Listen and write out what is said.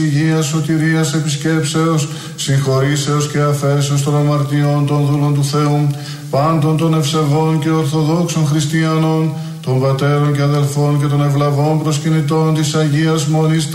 υγείας, σωτηρίας, επισκέψεως, συγχωρήσεως και αφέσεως των αμαρτιών των δούλων του Θεού, πάντων των ευσεβών και ορθοδόξων χριστιανών, των πατέρων και αδελφών και των ευλαβών προσκυνητών της Αγίας Μονής